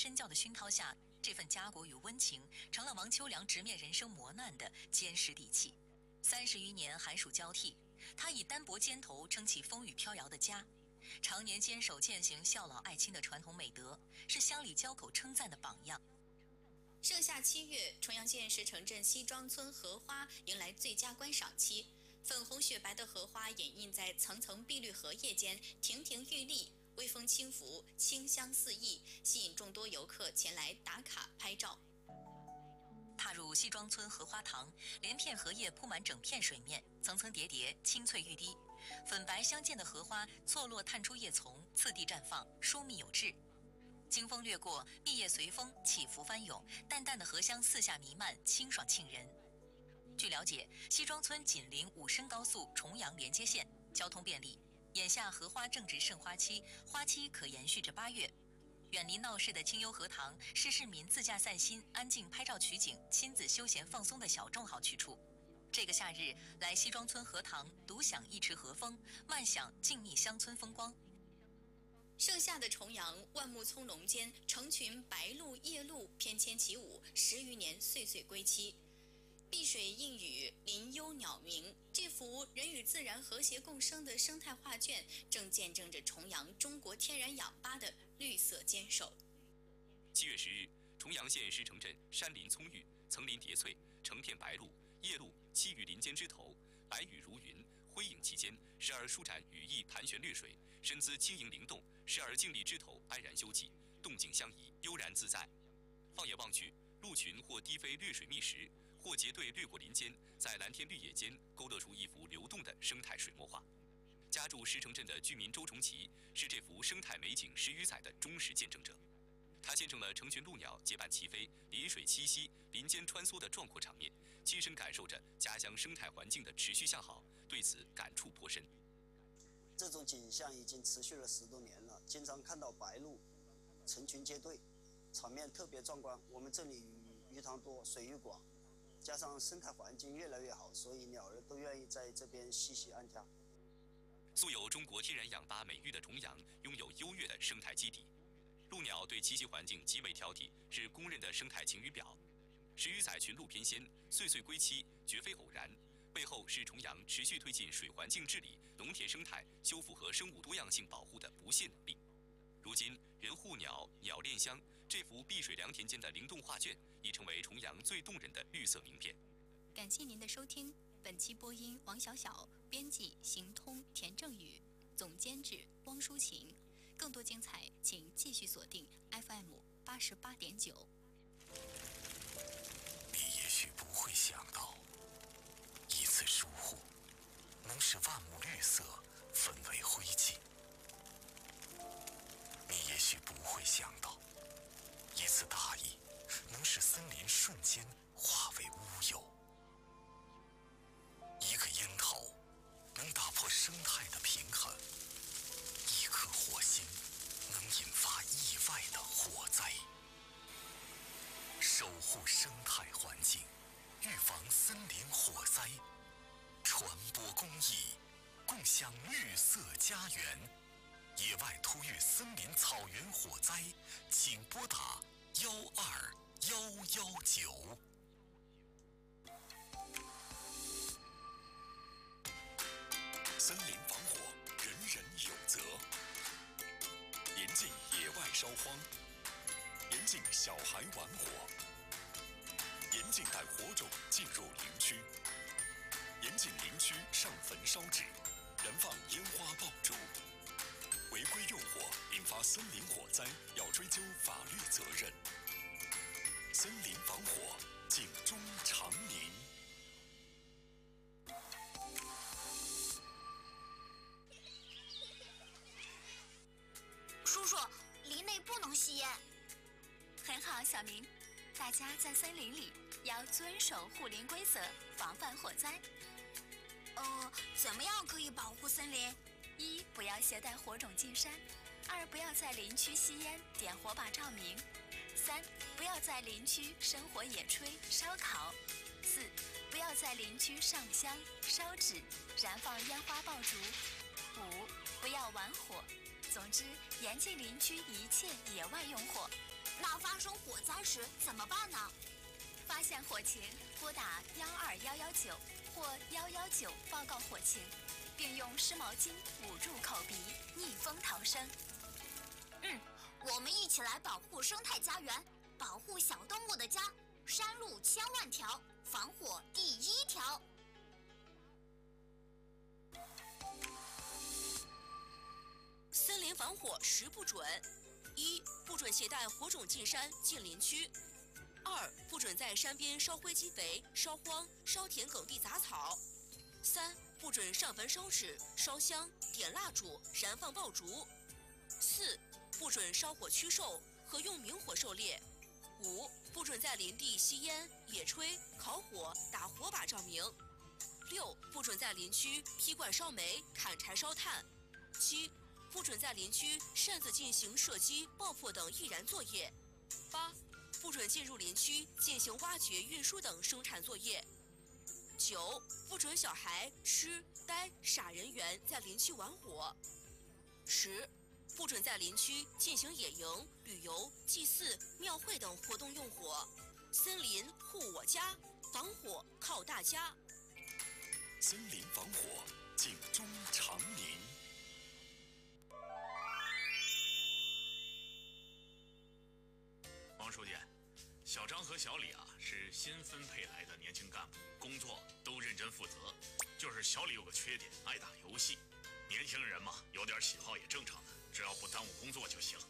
身教的熏陶下，这份家国与温情成了王秋良直面人生磨难的坚实底气。30余年寒暑交替，他以单薄肩头撑起风雨飘摇的家，常年坚守践行孝老爱亲的传统美德，是乡里交口称赞的榜样。 盛夏7月，重阳县市城镇西庄村荷花迎来最佳观赏期，粉红雪白的荷花掩映在层层碧绿荷叶间，亭亭玉立，微风轻拂，清香四溢，吸引众多游客前来打卡拍照。 踏入西庄村荷花塘，连片荷叶铺满整片水面，层层叠叠，青翠欲滴。粉白相间的荷花错落探出叶丛，次第绽放，疏密有致。经风掠过，碧叶随风起伏翻涌，淡淡的荷香四下弥漫，清爽沁人。据了解，西庄村紧邻武深高速重阳连接线，交通便利。眼下荷花正值盛花期，花期可延续至8月。远离闹市的清幽荷塘是市民自驾散心、安静拍照取景、亲子休闲放松的小众好去处。这个夏日来西庄村荷塘，独享一池荷风，慢享静谧乡村风光。 盛夏的重阳，万木葱茏间，成群白鹭、夜鹭翩跹起舞，10余年岁岁归期。碧水映雨，林幽鸟鸣，这幅人与自然和谐共生的生态画卷，正见证着重阳中国天然氧吧的绿色坚守。 7月10日，重阳县市城镇山林葱郁，层林叠翠，成片白鹭、夜鹭栖于林间枝头，白羽如云，辉映其间，时而舒展羽翼盘旋掠水，身姿轻盈灵动，时而静立枝头安然休憩，动静相宜，悠然自在。放眼望去，鹭群或低飞掠水觅食，或结队掠过林间，在蓝天绿野间勾勒出一幅流动的生态水墨画。家住石城镇的居民周崇奇是这幅生态美景10余载的忠实见证者。他见证了成群鹭鸟结伴齐飞、临水栖息、林间穿梭的壮阔场面，亲身感受着家乡生态环境的持续向好，对此感触颇深。 这种景象已经持续了10多年了，经常看到白鹭成群结队，场面特别壮观。我们这里鱼塘多，水域广，加上生态环境越来越好，所以鸟儿都愿意在这边栖息安家。 素有中国天然氧吧美誉的重阳，拥有优越的生态基底。鹭鸟对栖息环境极为挑剔，是公认的生态晴雨表。10余载群鹭翩跹，岁岁归期，绝非偶然。背后是重阳持续推进水环境治理、农田生态修复和生物多样性保护的不懈努力。如今，人护鸟，鸟恋乡，这幅碧水良田间的灵动画卷，已成为重阳最动人的绿色名片。 感谢您的收听，本期播音王小小，编辑行通田正宇，总监制汪淑琴。更多精彩，请继续锁定 FM 88.9。 你也许不会想到，一次疏忽能使万亩绿色分为灰烬。你也许不会想到，一次大意能使森林瞬间化为乌有。一个樱桃能打破生态的平衡，一颗火星能引发意外的火灾。守护生态环境，预防森林火灾，传播公益，共享绿色家园。野外突遇森林草原火灾，请拨打12119。森林防火，人人有责。严禁野外烧荒，严禁小孩玩火，严禁带火种进入林区，严禁林区上焚烧纸、燃放烟花爆竹。违规用火引发森林火灾，要追究法律责任。森林防火，警钟长鸣。 叔叔，林内不能吸烟。 很好，小明，大家在森林里要遵守护林规则，防范火灾。 怎么样可以保护森林 ：1. 不要携带火种进山；2. 不要在林区吸烟、点火把照明；3. 不要在林区生火野炊、烧烤；4. 不要在林区上香、烧纸、燃放烟花爆竹；5. 不要玩火。总之，严禁林区一切野外用火。 那发生火灾时怎么办呢？ 发现火情，拨打12119或119报告火情，并用湿毛巾捂住口鼻，逆风逃生。 我们一起来保护生态家园，保护小动物的家。山路千万条，防火第1条。 森林防火10不准：1. 不准携带火种进山进林区；2. 不准在山边烧灰积肥、烧荒、烧田埂地杂草；3. 不准上坟烧纸、烧香、点蜡烛、燃放爆竹；4. 不准烧火驱兽和用明火狩猎；5. 不准在林地吸烟、野炊、烤火、打火把照明；6. 不准在林区劈罐烧煤、砍柴烧炭；7. 不准在林区擅自进行射击、爆破等易燃作业；8. 不准进入林区进行挖掘、运输等生产作业；9. 不准小孩、痴、呆、傻人员在林区玩火；10. 不准在林区进行野营、旅游、祭祀、庙会等活动用火。森林护我家，防火靠大家。 森林防火，警钟长鸣。 王书记，小张和小李啊是新分配来的年轻干部，工作都认真负责。就是小李有个缺点，爱打游戏。年轻人嘛，有点喜好也正常的，只要不耽误工作就行。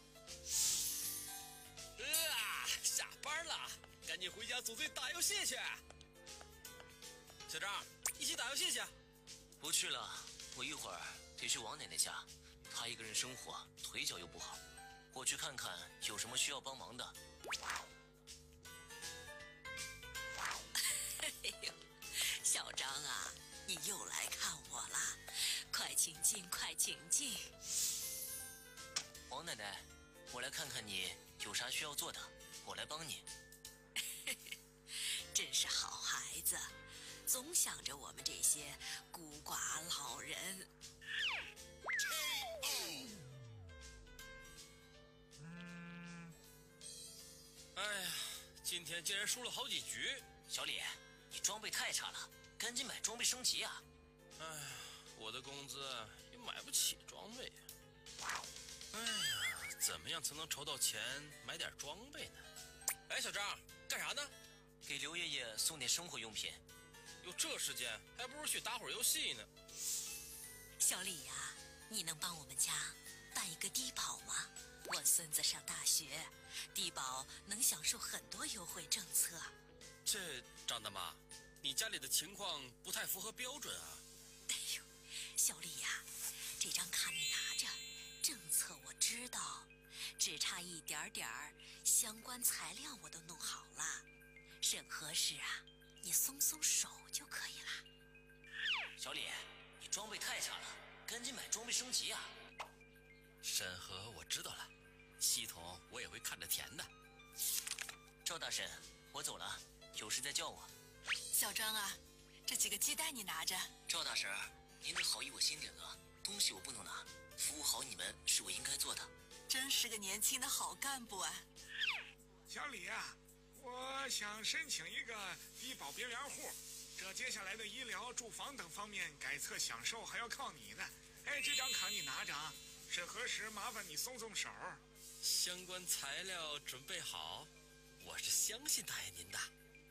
下班了，赶紧回家组队打游戏去。小张，一起打游戏去。 不去了，我一会儿得去王奶奶家，她一个人生活，腿脚又不好，我去看看有什么需要帮忙的。 哎呦，小张啊，你又来看我啦！快请进，快请进。 王奶奶，我来看看你有啥需要做的，我来帮你。 真是好孩子，总想着我们这些孤寡老人。 哎呀，今天竟然输了好几局。 小李，你装备太差了，赶紧买装备升级啊！ 哎呀，我的工资也买不起装备呀。哎呀，怎么样才能筹到钱买点装备呢？哎，小张，干啥呢？ 给刘爷爷送点生活用品。 有这时间，还不如去打会儿游戏呢。 小李呀，你能帮我们家办一个低保吗？我孙子上大学，低保能享受很多优惠政策。 这张大妈，你家里的情况不太符合标准啊。 哎呦，小李呀，这张卡你拿着，政策我知道，只差一点点儿，相关材料我都弄好了，审核时啊，你松松手就可以了。 小李，你装备太差了，赶紧买装备升级啊！ 审核我知道了，系统我也会看着填的。 赵大婶，我走了，有事再叫我。 小张啊，这几个鸡蛋你拿着。 赵大婶，您的好意我心领了，东西我不能拿，服务好你们是我应该做的。 真是个年轻的好干部啊！ 小李啊，我想申请一个低保别联户，这接下来的医疗、住房等方面改册享受还要靠你呢。哎，这张卡你拿着啊，审核时麻烦你松松手。 相关材料准备好，我是相信大爷您的。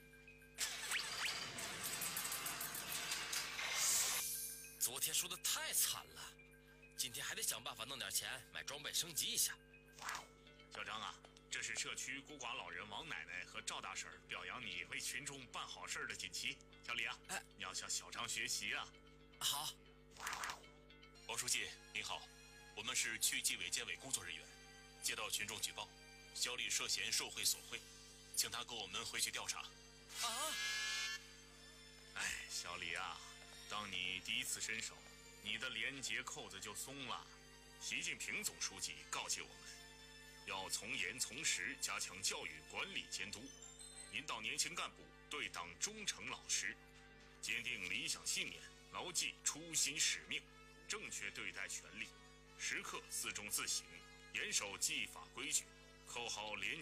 昨天输得太惨了，今天还得想办法弄点钱买装备升级一下。 小张啊，这是社区孤寡老人王奶奶和赵大婶表扬你为群众办好事的锦旗。小李啊，你要向小张学习啊。 好。 王书记您好，我们是区纪委监委工作人员，接到群众举报，小李涉嫌受贿索贿，请他跟我们回去调查。 啊！ 哎，小李啊，当你第一次伸手，你的廉洁扣子就松了。习近平总书记告诫我们，要从严从实加强教育管理监督，引导年轻干部对党忠诚老实，坚定理想信念，牢记初心使命，正确对待权力，时刻自重自省，严守纪法规矩，扣好廉洁